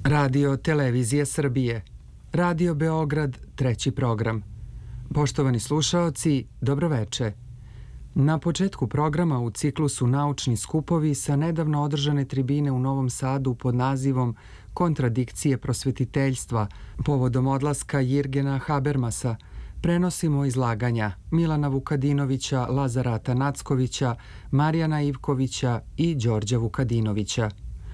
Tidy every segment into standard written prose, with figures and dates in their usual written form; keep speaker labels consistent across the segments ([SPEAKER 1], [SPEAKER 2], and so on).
[SPEAKER 1] Radio Televizija Srbije, Radio Beograd, treći program. Poštovani slušaoci, dobroveče. Na početku programa u ciklusu Naučni skupovi sa nedavno održane tribine u Novom Sadu pod nazivom Kontradikcije prosvetiteljstva povodom odlaska Jirgena Habermasa prenosimo izlaganja Milana Vukadinovića, Lazara Atanackovića, Marijana Ivkovića i Đorđa Vukadinovića.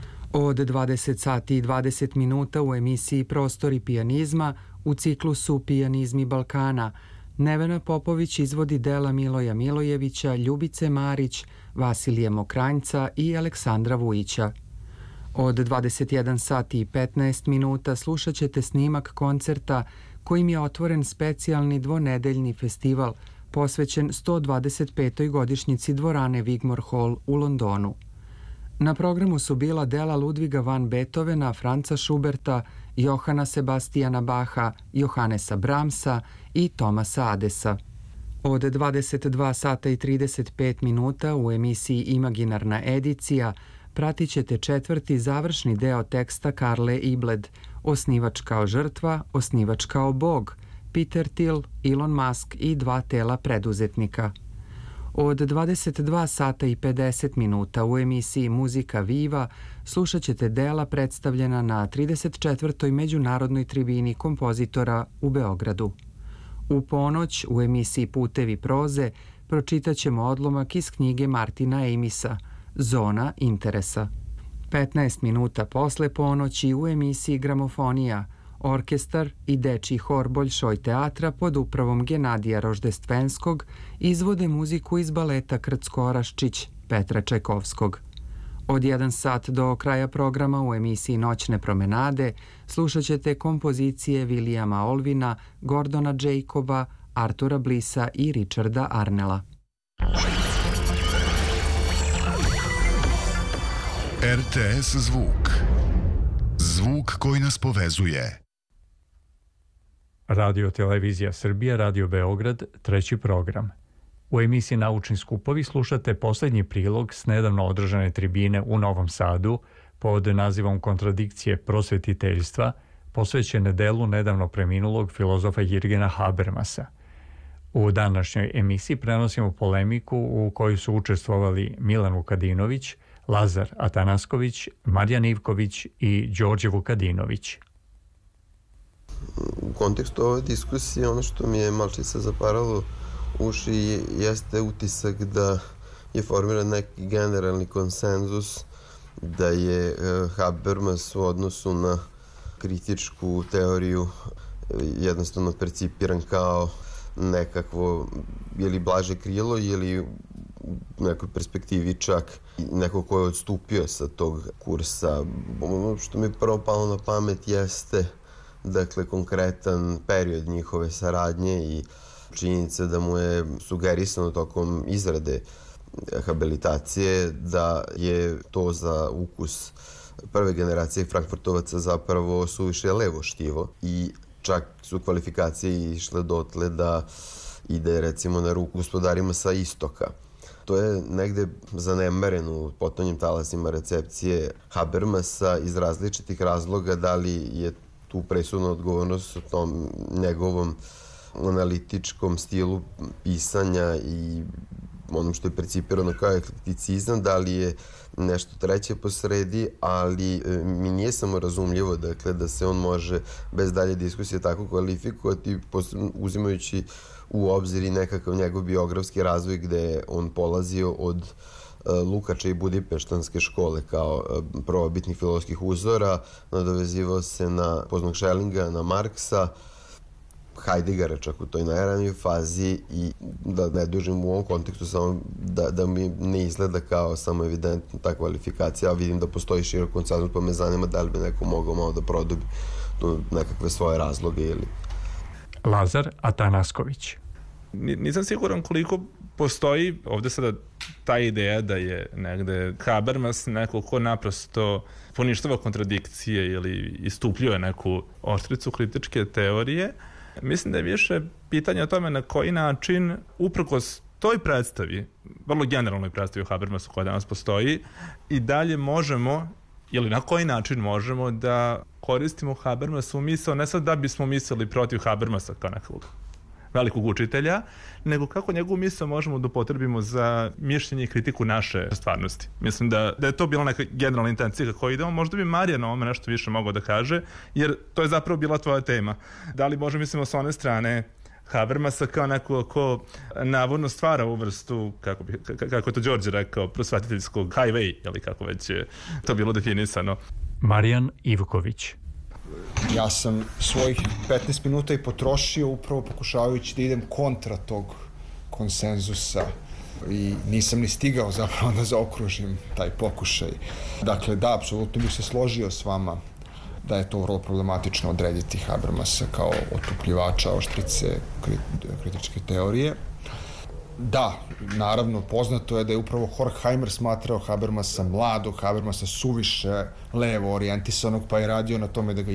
[SPEAKER 1] Od 20 sati i 20 minuta u emisiji Prostori pijanizma u ciklusu Pijanizmi Balkana Nevena Popović izvodi dela Miloja Milojevića, Ljubice Marić, Vasilije Mokranjca i Aleksandra Vujića. Od 21 sati i 15 minuta slušat ćete snimak koncerta kojim je otvoren specijalni dvonedeljni festival posvećen 125. godišnjici dvorane Wigmore Hall u Londonu. Na programu su bila dela Ludviga van Beethovena, Franca Schuberta, Johana Sebastijana Bacha, Johannesa Brahmsa i Thomasa Adesa. Od 22 sata i 35 minuta u emisiji Imaginarna edicija pratit ćete četvrti završni deo teksta Karle Ibled, Osnivač kao žrtva, osnivač kao bog, Peter Thiel, Elon Musk i dva tela preduzetnika. Od 22 sata i 50 minuta u emisiji Muzika Viva slušat ćete dela predstavljena na 34. međunarodnoj tribini kompozitora u Beogradu. U ponoć u emisiji Putevi proze pročitat ćemo odlomak iz knjige Martina Amisa Zona interesa. 15 minuta posle ponoći u emisiji Gramofonija orkestar i dečiji hor Boljšoj teatra pod upravom Genadija Roždestvenskog izvode muziku iz baleta Krcko-Oraščić Petra Čajkovskog. Od 1 sat do kraja programa u emisiji Noćne promenade slušat ćete kompozicije Vilijama Olvina, Gordona Jacoba, Artura Blisa i Richarda Arnella.
[SPEAKER 2] RTS zvuk. Zvuk koji nas povezuje.
[SPEAKER 3] Radio Televizija Srbija, Radio Beograd, treći program. U emisiji Naučni skupovi slušate poslednji prilog s nedavno održane tribine u Novom Sadu pod nazivom Kontradikcije prosvetiteljstva, posvećene delu nedavno preminulog filozofa Jirgena Habermasa. U današnjoj emisiji prenosimo polemiku u kojoj su učestvovali Milan Vukadinović, Lazar Atanasković, Marijan Ivković i Đorđe Vukadinović.
[SPEAKER 4] U kontekstu ove diskusije ono što mi je malčice zaparalo uši jeste utisak da je formiran neki generalni konsenzus da je Habermas u odnosu na kritičku teoriju jednostavno percipiran kao nekakvo ili blaže krilo ili u nekoj perspektivi čak neko ko je odstupio sa tog kursa. Ono što mi prvo palo na pamet jeste dakle konkretan period njihove saradnje i činjenica da mu je sugerisano tokom izrade habilitacije da je to za ukus prve generacije Frankfurtovaca zapravo suviše levo štivo i čak su kvalifikacije išle dotle da ide recimo na ruku gospodarima sa istoka. To je negde zanemareno u potonjim talasima recepcije Habermasa iz različitih razloga, da li je tu presudna odgovornost o tom njegovom analitičkom stilu pisanja i onom što je percipirano kao eklekticizam, da li je nešto treće posredi, ali mi nije samo razumljivo dakle, da se on može bez dalje diskusije tako kvalifikovati, uzimajući u obzir i nekakav njegov biografski razvoj gde je on polazio od Lukača i Budipeštanske škole kao prvobitnih filozofskih uzora, nadovezivao se na poznog Schellinga, na Marksa, Heideggera čak u toj najranijoj fazi i da ne dužim u ovom kontekstu samo da mi ne izgleda kao samo evidentna ta kvalifikacija, a vidim da postoji širok konsenzus, pa me zanima da li bi neko mogao malo da produbi tu nekakve svoje razloge ili...
[SPEAKER 3] Lazar Atanasković.
[SPEAKER 5] Nisam siguran koliko postoji ovde sada ta ideja da je negde Habermas neko ko naprosto poništava kontradikcije ili istupljuje neku oštricu kritičke teorije. Mislim da je više pitanje o tome na koji način, uprkos toj predstavi, vrlo generalnoj predstavi o Habermasu koja danas postoji, i dalje možemo ili na koji način možemo da koristimo Habermasovu misao, ne sad da bismo mislili protiv Habermasa kao nekog velikog učitelja, nego kako njegovu misao možemo da upotrebimo za mišljenje i kritiku naše stvarnosti. Mislim da je to bila neka generalna intencija kako idemo. Možda bi Marija na ovome nešto više mogao da kaže, jer to je zapravo bila tvoja tema. Da li možemo mislimo s one strane Habermasa kao neko ko navodno stvara ovu vrstu, kako je to Đorđe rekao, prosvetiteljskog highway, ili kako već je to bilo definisano.
[SPEAKER 3] Marijan Ivković.
[SPEAKER 6] Ja sam svojih 15 minuta i potrošio upravo pokušavajući da idem kontra tog konsenzusa i nisam ni stigao zapravo da zaokružim taj pokušaj. Dakle, da, apsolutno bih se složio s vama da je to vrlo problematično odrediti Habermasa kao otupljivača oštrice kritičke teorije. Da, naravno, poznato je da je upravo Horkheimer smatrao Habermasa mladog, Habermasa suviše levo orijentisanog, pa je radio na tome da ga